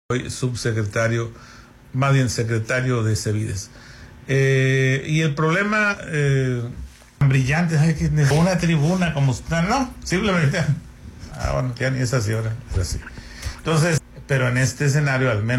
Soy subsecretario, más bien secretario de CEVIDES. Y el problema tan brillante, ¿sabes qué? Una tribuna como está, no, simplemente, bueno, ya ni es así ahora, pero sí. Entonces, pero en este escenario al menos